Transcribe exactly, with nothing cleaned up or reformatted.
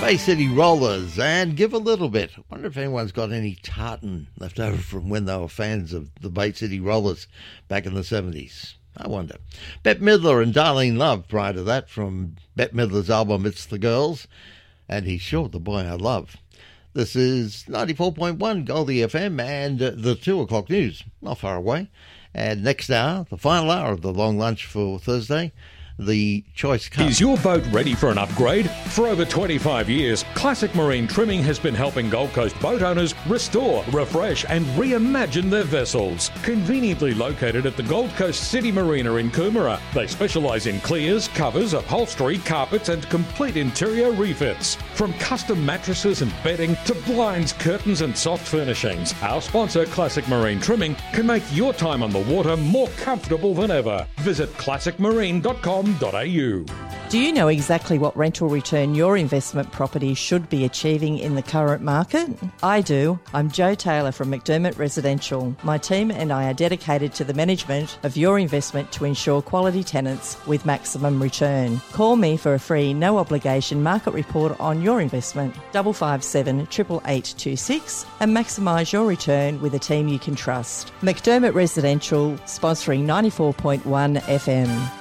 Bay City Rollers and Give a Little Bit. I wonder if anyone's got any tartan left over from when they were fans of the Bay City Rollers back in the seventies. I wonder. Bette Midler and Darlene Love prior to that from Bette Midler's album It's the Girls. And He's Sure the Boy I Love. This is ninety-four point one Goldie F M and uh, the two o'clock news, not far away. And next hour, the final hour of the long lunch for Thursday, the Choice Cup. Is your boat ready for an upgrade? For over twenty-five years, Classic Marine Trimming has been helping Gold Coast boat owners restore, refresh and reimagine their vessels. Conveniently located at the Gold Coast City Marina in Coomera, they specialise in clears, covers, upholstery, carpets and complete interior refits. From custom mattresses and bedding to blinds, curtains and soft furnishings, our sponsor Classic Marine Trimming can make your time on the water more comfortable than ever. Visit classic marine dot com. Do you know exactly what rental return your investment property should be achieving in the current market? I do. I'm Jo Taylor from McDermott Residential. My team and I are dedicated to the management of your investment to ensure quality tenants with maximum return. Call me for a free, no obligation market report on your investment, five five seven, eight eight eight two six, and maximise your return with a team you can trust. McDermott Residential, sponsoring ninety-four point one F M.